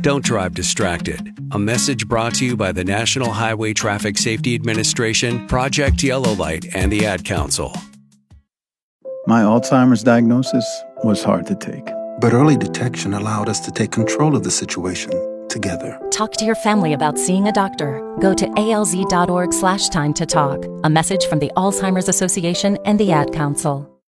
Don't drive distracted. A message brought to you by the National Highway Traffic Safety Administration, Project Yellow Light, and the Ad Council. My Alzheimer's diagnosis was hard to take. But early detection allowed us to take control of the situation together. Talk to your family about seeing a doctor. Go to alz.org/time to talk. A message from the Alzheimer's Association and the Ad Council.